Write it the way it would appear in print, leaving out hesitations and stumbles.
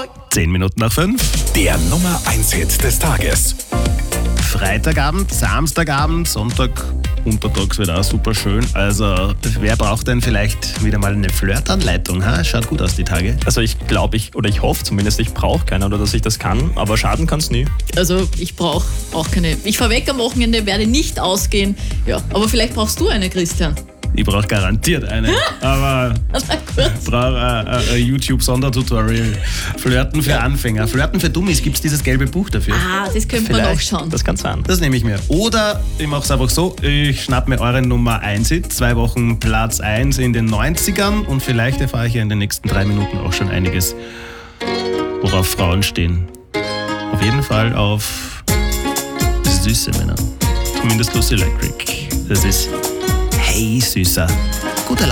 10 Minuten nach 5. Der Nummer 1 Hit des Tages. Freitagabend, Samstagabend, Sonntag, untertags wird auch super schön. Also, wer braucht denn vielleicht wieder mal eine Flirtanleitung? Ha? Schaut gut aus die Tage. Also ich glaube, ich hoffe zumindest, ich brauche keine oder dass ich das kann, aber schaden kann es nie. Also ich brauche auch keine. Ich fahre weg am Wochenende, werde nicht ausgehen. Ja, aber vielleicht brauchst du eine, Christian. Ich brauche garantiert eine. Aber ich brauche ein YouTube-Sondertutorial. Flirten für Anfänger. Flirten für Dummies. Gibt es dieses gelbe Buch dafür? Ah, das könnte man auch schauen. Das kann sein. Das nehme ich mir. Oder ich mache es einfach so, ich schnapp mir eure Nummer 1 Hit, 2 Wochen Platz 1 in den 90ern und vielleicht erfahre ich ja in den nächsten 3 Minuten auch schon einiges, worauf Frauen stehen. Auf jeden Fall auf süße Männer. Zumindest Lucy Electric. Das ist Hey Süßer.